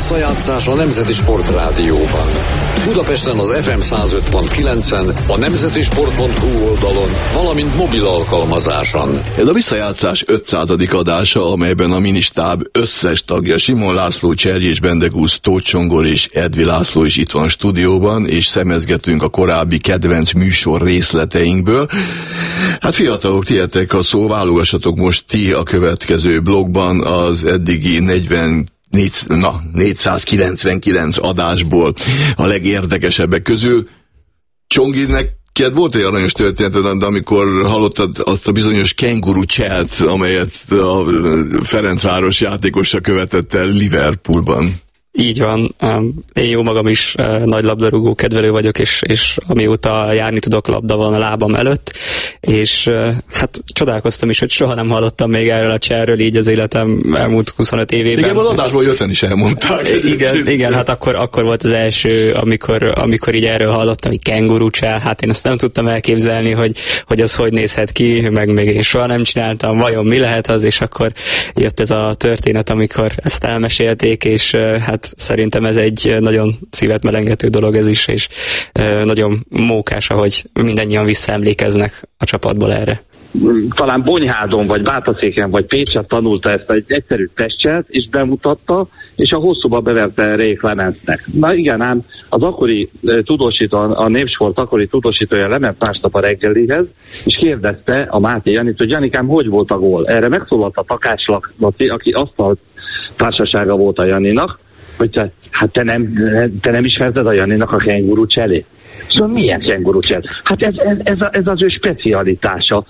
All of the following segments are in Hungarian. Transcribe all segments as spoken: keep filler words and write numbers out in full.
Visszajátszás a Nemzeti Sportrádióban. Budapesten az ef em száz öt pont kilencen, a nemzeti sport pont hu oldalon, valamint mobil alkalmazáson. Ez a Visszajátszás ötszázadik adása, amelyben a ministáb összes tagja, Simon László, Cserjés Bendegúz, Tóth Csongor és Edvi László is itt van stúdióban, és szemezgetünk a korábbi kedvenc műsor részleteinkből. Hát fiatalok, tietek a szó, válogassatok most ti a következő blogban az eddigi negyven na, négyszázkilencvenkilenc adásból a legérdekesebbek közül. Csongi, neked volt egy aranyos történeted, de amikor hallottad azt a bizonyos kenguru cselt, amelyet a Ferencváros játékosa követett el Liverpoolban. Így van. Én jó magam is nagy labdarúgó kedvelő vagyok, és, és amióta járni tudok, labda van a lábam előtt, és hát csodálkoztam is, hogy soha nem hallottam még erről a cselről így az életem elmúlt huszonöt évében. Igen, az adásból jötten is elmondták. Igen, igen, hát akkor, akkor volt az első, amikor, amikor így erről hallottam, hogy kenguru csel, hát én azt nem tudtam elképzelni, hogy, hogy az hogy nézhet ki, meg még én soha nem csináltam, vajon mi lehet az, és akkor jött ez a történet, amikor ezt elmesélték, és hát szerintem ez egy nagyon szívet melengető dolog ez is, és nagyon mókás, ahogy mindannyian visszaemlékeznek a csapatból erre. Talán Bonyhádon, vagy Bátaszéken, vagy Pécset tanulta ezt egy egyszerű testcselt, és bemutatta, és a hosszúba beverte Rék Lemencnek. Na igen, ám az akkori tudósító, a Népsport akkori tudósítója lement másnap a reggelihez, és kérdezte a Máté Janit, hogy Janikám, hogy volt a gól? Erre megszólalt a Takács Laci, aki asztal társasága volt a Janinak, hogy te, hát te nem, te nem ismerted a Janinak a kenguru cselét? Szóval milyen kenguru csel? Hát ez, ez, ez, a, ez az ő specialitása.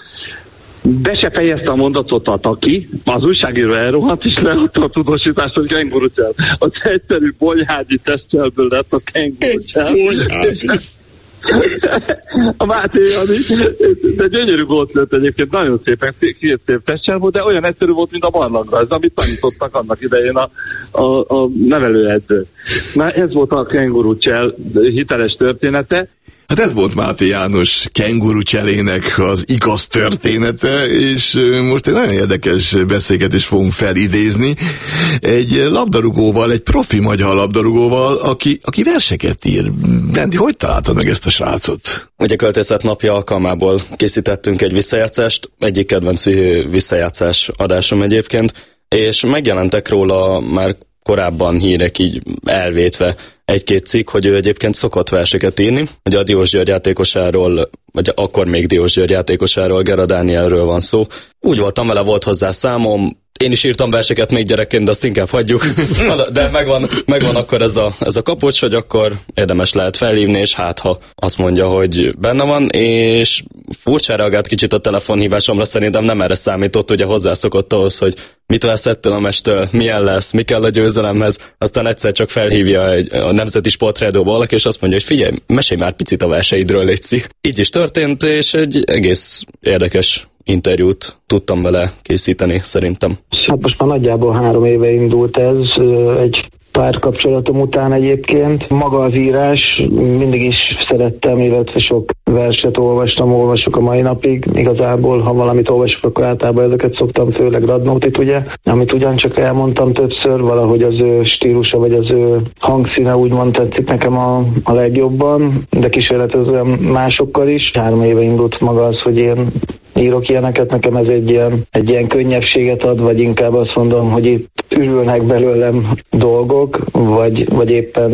Be se fejezte a mondatot a Taki, az újságíró elrohadt, és leadta a tudósítást, hogy kenguru csel. Az egyszerű bonyhágyi testcselből lett a kenguru csel. A Máté Jani, de gyönyörű gólt lőtt egyébként, nagyon szépen, két szép testcsel volt, de olyan egyszerű volt, mint a barlangrajz, amit tanítottak annak idején a, a, a nevelőedző. Na ez volt a kenguru csel hiteles története. Hát ez volt Máté János kenguru cselének az igaz története, és most egy nagyon érdekes beszélgetést fogunk felidézni. Egy labdarúgóval, egy profi magyar labdarúgóval, aki, aki verseket ír. Bendi, hogy találtad meg ezt a srácot? Ugye Költészet napja alkalmából készítettünk egy visszajátszást, egyik kedvenc visszajátszás adásom egyébként, és megjelentek róla már korábban hírek így elvétve egy-két cikk, hogy ő egyébként szokott verseket írni. Ugye a Diós György játékosáról, vagy akkor még Diós György játékosáról, Gera Dánielről van szó. Úgy voltam vele, volt hozzá számom, én is írtam verseket még gyerekként, de azt inkább hagyjuk. De megvan, megvan akkor ez a, ez a kapocs, hogy akkor érdemes lehet felhívni, és hát ha azt mondja, hogy benne van, és furcsán reagált kicsit a telefonhívásomra, szerintem nem erre számított, ugye hozzászokott ahhoz, hogy mit veszettél a mestől, milyen lesz, mi kell a győzelemhez, aztán egyszer csak felhívja egy, a Nemzeti Sportrádióba valaki, és azt mondja, hogy figyelj, mesélj már picit a verseidről, létszi. Így is történt, és egy egész érdekes interjút tudtam vele készíteni, szerintem. Hát most már nagyjából három éve indult ez, egy párkapcsolatom után egyébként. Maga az írás, mindig is szerettem, illetve sok verset olvastam, olvasok a mai napig. Igazából, ha valamit olvasok, akkor általában ezeket szoktam, főleg Radnótit, ugye, amit ugyancsak elmondtam többször, valahogy az ő stílusa, vagy az ő hangszíne úgymond tetszik nekem a, a legjobban, de kísérletezem másokkal is. Három éve indult maga az, hogy én írok ilyeneket, nekem ez egy ilyen, egy ilyen könnyebbséget ad, vagy inkább azt mondom, hogy itt ürülnek belőlem dolgok, vagy, vagy éppen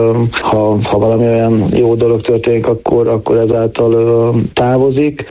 ha, ha valami olyan jó dolog történik, akkor, akkor ezáltal távozik.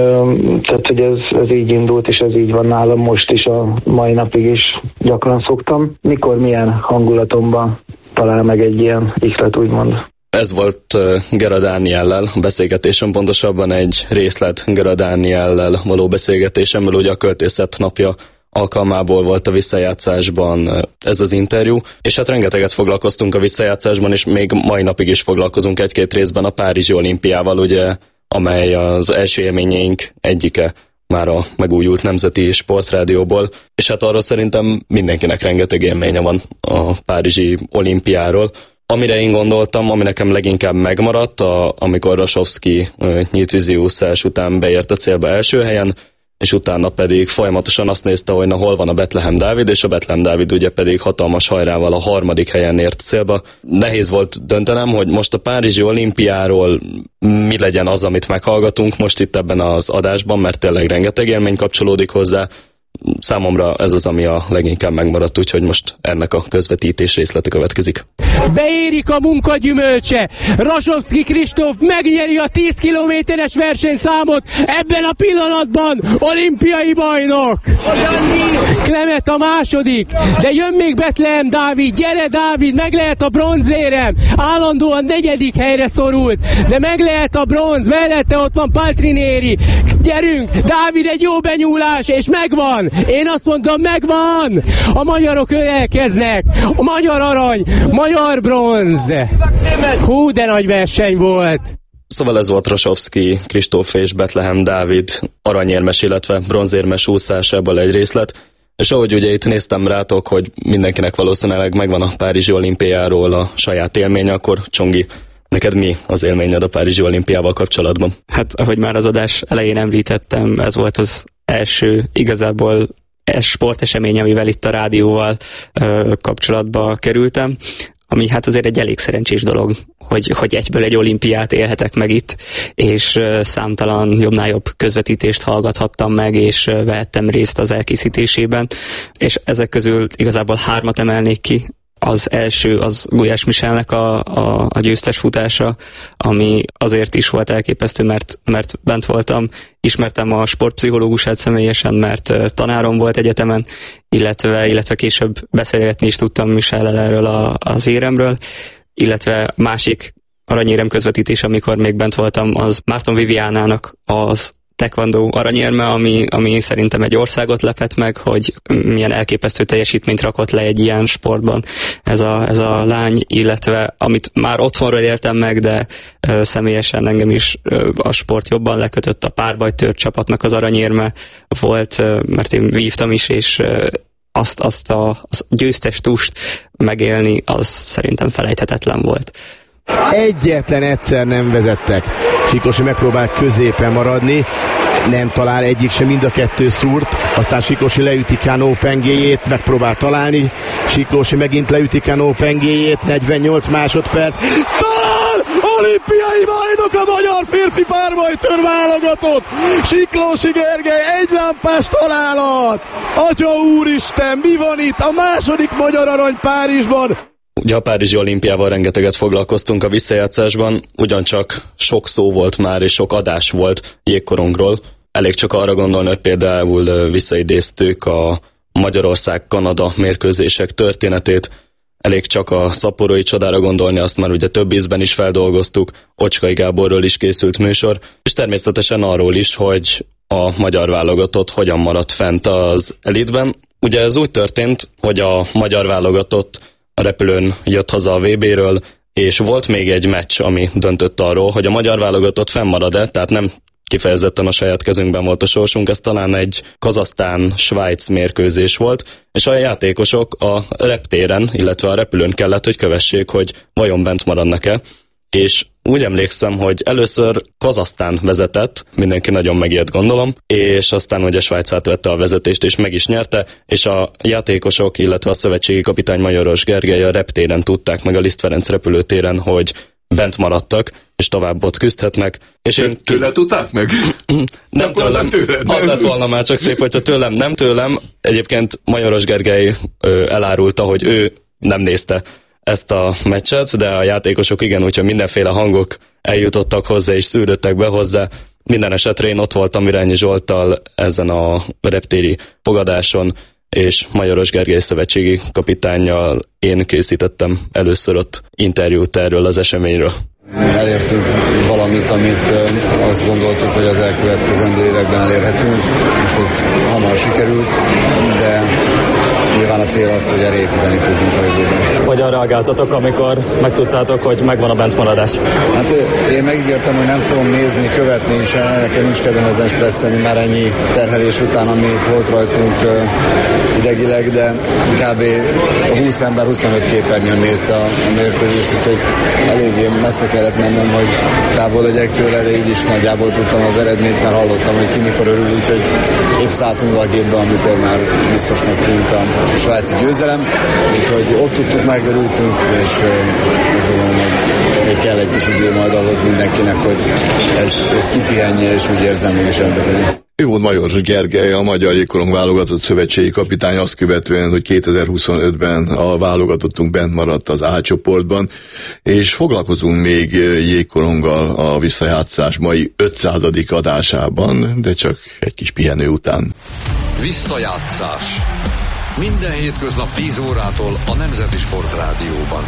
Tehát, hogy ez, ez így indult, és ez így van nálam most is, a mai napig is gyakran szoktam. Mikor, milyen hangulatomban talál meg egy ilyen ihlet, úgymond. Ez volt Gera Dániellel a beszélgetésem, pontosabban egy részlet Gera Dániellel való beszélgetésemmel, ugye a Költészet napja alkalmából volt a visszajátszásban ez az interjú, és hát rengeteget foglalkoztunk a visszajátszásban, és még mai napig is foglalkozunk egy-két részben a Párizsi olimpiával, ugye, amely az első élményeink egyike már a megújult Nemzeti Sportrádióból, és hát arról szerintem mindenkinek rengeteg élménye van a Párizsi olimpiáról. Amire én gondoltam, ami nekem leginkább megmaradt, a, amikor Rasovszky nyíltvízi úszás után beért a célba első helyen, és utána pedig folyamatosan azt nézte, hogy na hol van a Bethlehem Dávid, és a Bethlehem Dávid ugye pedig hatalmas hajrával a harmadik helyen ért célba. Nehéz volt döntenem, hogy most a Párizsi olimpiáról mi legyen az, amit meghallgatunk most itt ebben az adásban, mert tényleg rengeteg élmény kapcsolódik hozzá. Számomra ez az, ami a leginkább megmaradt, úgyhogy most ennek a közvetítés részlete következik. Beérik a munka gyümölcse. Rasovszky Kristóf megnyeri a tíz kilométeres versenyszámot, ebben a pillanatban olimpiai bajnok. Klemet a második, de jön még Bethlehem Dávid, gyere Dávid, meg lehet a bronzérem. Állandóan negyedik helyre szorult, de meg lehet a bronz, mellette ott van Paltrinieri. Gyerünk, Dávid, egy jó benyúlás, és megvan. Én azt mondom, megvan! A magyarok ölelkeznek! A magyar arany, magyar bronz! Hú, de nagy verseny volt! Szóval ez volt Rasovszky Kristóf és Bethlehem Dávid aranyérmes, illetve bronzérmes úszásából egy részlet. És ahogy ugye itt néztem rátok, hogy mindenkinek valószínűleg megvan a Párizsi olimpiáról a saját élménye, akkor Csongi, neked mi az élményed a Párizsi olimpiával kapcsolatban? Hát, ahogy már az adás elején említettem, ez volt az első igazából sportesemény, amivel itt a rádióval ö, kapcsolatba kerültem, ami hát azért egy elég szerencsés dolog, hogy, hogy egyből egy olimpiát élhetek meg itt, és ö, számtalan jobbnál jobb közvetítést hallgathattam meg, és ö, vehettem részt az elkészítésében, és ezek közül igazából hármat emelnék ki. Az első az Gulyás Michelnek a, a, a győztes futása, ami azért is volt elképesztő, mert, mert bent voltam, ismertem a sportpszichológusát személyesen, mert tanárom volt egyetemen, illetve, illetve később beszélgetni is tudtam Michellel erről a, az éremről, illetve másik aranyérem közvetítés, amikor még bent voltam, az Márton Viviánának az taekwondo aranyérme, ami, ami szerintem egy országot lepett meg, hogy milyen elképesztő teljesítményt rakott le egy ilyen sportban ez a, ez a lány, illetve amit már otthonról éltem meg, de ö, személyesen engem is ö, a sport jobban lekötött, a párbajtőr csapatnak az aranyérme volt, ö, mert én vívtam is, és ö, azt, azt a az győztes tust megélni, az szerintem felejthetetlen volt. Egyetlen egyszer nem vezettek. Siklósi megpróbál középen maradni, nem talál egyik sem, mind a kettő szúrt, aztán Siklósi leüti Kánó pengéjét, megpróbál találni, Siklósi megint leüti Kánó pengéjét, negyvennyolc másodperc, talál! Olimpiai bajnok a magyar férfi párbajtőr válogatott! Siklósi Gergely, egy lámpás találat! Atya úristen, mi van itt? A második magyar arany Párizsban! Ugye a Párizsi olimpiával rengeteget foglalkoztunk a visszajátszásban, ugyancsak sok szó volt már, és sok adás volt jégkorongról. Elég csak arra gondolni, hogy például visszaidéztük a Magyarország-Kanada mérkőzések történetét, elég csak a szaporói csodára gondolni, azt már ugye több ízben is feldolgoztuk, Ocskai Gáborról is készült műsor, és természetesen arról is, hogy a magyar válogatott hogyan maradt fent az elitben. Ugye ez úgy történt, hogy a magyar válogatott a repülőn jött haza a vé béről, és volt még egy meccs, ami döntött arról, hogy a magyar válogatott fennmarad-e, tehát nem kifejezetten a saját kezünkben volt a sorsunk, ez talán egy Kazahsztán-Svájc mérkőzés volt, és a játékosok a reptéren, illetve a repülőn kellett, hogy kövessék, hogy vajon bent maradnak-e, és úgy emlékszem, hogy először Kazahsztán vezetett, mindenki nagyon megijedt gondolom, és aztán ugye Svájc átvette a vezetést, és meg is nyerte, és a játékosok, illetve a szövetségi kapitány Majoros Gergely a reptéren tudták meg a Liszt Ferenc repülőtéren, hogy bent maradtak, és tovább ott küzdhetnek. És én tőle tudták meg? nem, nem tőlem. Tőled, az lett volna már csak szép, hogyha tőlem, nem tőlem. Egyébként Majoros Gergely ö, elárulta, hogy ő nem nézte ezt a meccset, de a játékosok igen, úgyhogy mindenféle hangok eljutottak hozzá és szűrődtek be hozzá. Minden esetre én ott voltam Irányi Zsolttal ezen a reptéri fogadáson, és Majoros Gergely szövetségi kapitánnyal én készítettem először ott interjút erről az eseményről. Elértünk valamit, amit azt gondoltuk, hogy az elkövetkezendő években elérhetünk. Most ez hamar sikerült, de nyilván a cél az, hogy erre építeni tudunk a jövőben. Hogyan reagáltatok, amikor megtudtátok, hogy megvan a bentmaradás? Hát én megígértem, hogy nem fogom nézni, követni, és nekem nincs kedvem ezen stresszelni már ennyi terhelés után, ami itt volt rajtunk idegileg, de kb. húsz ember huszonöt képernyőn nézte a, a mérkőzést, úgyhogy eléggé messze kellett mennem, hogy távol legyek tőle, de így is nagyjából tudtam az eredményt, mert hallottam, hogy ki mikor örül, úgyhogy épp szálltunk a gépbe, amikor már biztosnak tűnt a svájci győzelem, úgyhogy ott tudtuk, megörültünk, és azt gondolom, hogy még kell egy kis idő majd ahhoz mindenkinek, hogy ez, ez kipihenje, és úgy érzelmileg is rendbe tegye. Ő volt Major Gergely, a Magyar Jégkorong válogatott szövetségi kapitány, azt követően, hogy kétezer-huszonötben a válogatottunk bent maradt az A csoportban, és foglalkozunk még jégkoronggal a visszajátszás mai ötszázadik adásában, de csak egy kis pihenő után. Visszajátszás. Minden hétköznap tíz órától a Nemzeti Sportrádióban.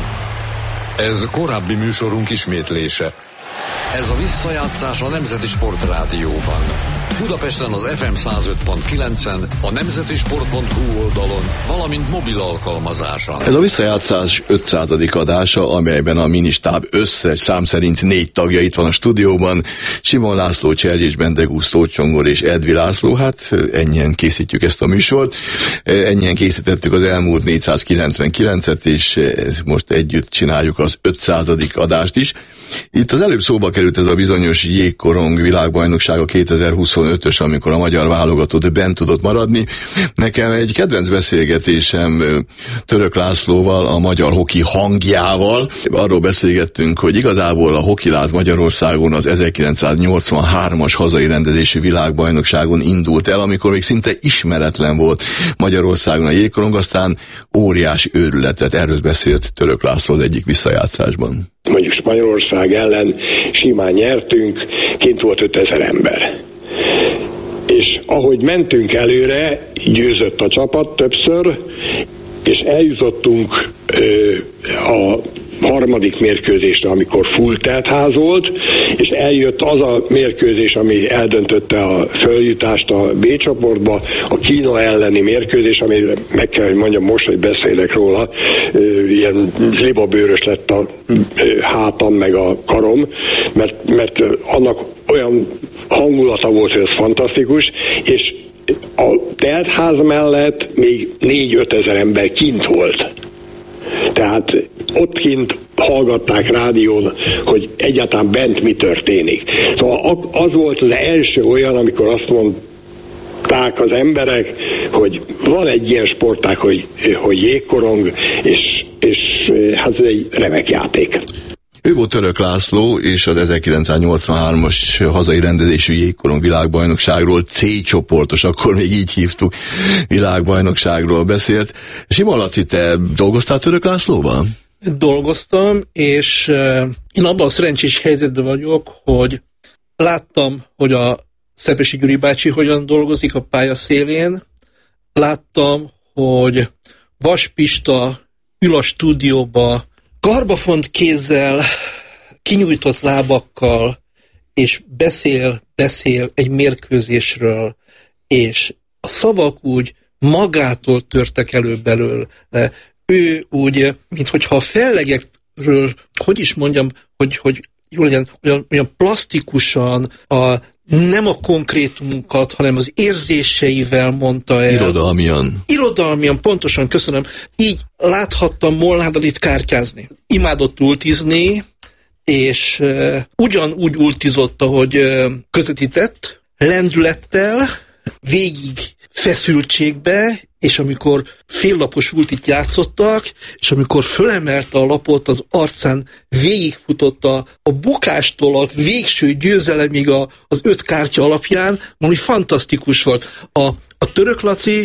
Ez korábbi műsorunk ismétlése. Ez a visszajátszás a Nemzeti Sportrádióban. Budapesten az ef em száz öt pont kilencen, a nemzeti sport pont hu oldalon, valamint mobil alkalmazáson. Ez a visszajátszás ötszázadik adása, amelyben a ministáb összes szám szerint négy tagja itt van a stúdióban. Simon László, Cserjés Bendegúz, Tóth Csongor és Edvi László. Hát ennyien készítjük ezt a műsort. Ennyien készítettük az elmúlt négyszázkilencvenkilencet, és most együtt csináljuk az ötszázadik adást is. Itt az előbb szóba került ez a bizonyos jégkorong világbajnokság a kétezer-huszonötös, amikor a magyar válogatott bent tudott maradni. Nekem egy kedvenc beszélgetésem Török Lászlóval, a magyar hoki hangjával. Arról beszélgettünk, hogy igazából a hokiláz Magyarországon az ezerkilencszáznyolcvanhármas hazai rendezésű világbajnokságon indult el, amikor még szinte ismeretlen volt Magyarországon a jégkorong, aztán óriási őrületet. Erről beszélt Török László az egyik visszajátszásban. Mondjuk Magyarország ellen simán nyertünk, kint volt ötezer ember. És ahogy mentünk előre, győzött a csapat többször, és eljutottunk ö, a harmadik mérkőzésre, amikor full teltház volt, és eljött az a mérkőzés, ami eldöntötte a följutást a B csoportba, a Kína elleni mérkőzés, amire meg kell, hogy mondjam most, hogy beszélek róla, ilyen libabőrös lett a hátam meg a karom, mert, mert annak olyan hangulata volt, hogy ez fantasztikus, és a teltház mellett még négy-ötezer ember kint volt. Tehát ott kint hallgatták rádión, hogy egyáltalán bent mi történik. Szóval az volt az első olyan, amikor azt mondták az emberek, hogy van egy ilyen sportág, hogy, hogy jégkorong, és, és hát ez egy remek játék. Ő volt Török László, és az ezerkilencszáznyolcvanhármas hazai rendezésű jégkorong világbajnokságról, C csoportos, akkor még így hívtuk, világbajnokságról beszélt. Simon Laci, te dolgoztál Török Lászlóval? Dolgoztam, és uh, én abban a szerencsés helyzetben vagyok, hogy láttam, hogy a Szepesi Gyuri bácsi hogyan dolgozik a pálya szélén, láttam, hogy Vas Pista ül a stúdióba, karbafont kézzel, kinyújtott lábakkal, és beszél, beszél egy mérkőzésről, és a szavak úgy magától törtek elő belőle. Ő úgy, minthogyha a fellegekről, hogy is mondjam, hogy, hogy jól legyen, olyan, olyan plastikusan, a, nem a konkrétumokat, hanem az érzéseivel mondta el. Irodalmian. Irodalmian, pontosan, köszönöm. Így láthattam Molnár Danit kártyázni. Imádott ultizni, és uh, ugyanúgy ultizott, ahogy uh, közvetített, lendülettel, végig feszültségbe, és amikor féllapos ultit játszottak, és amikor fölemelte a lapot, az arcán végigfutott a, a bukástól a végső győzelemig a, az öt kártya alapján, ami fantasztikus volt. A, a Török Laci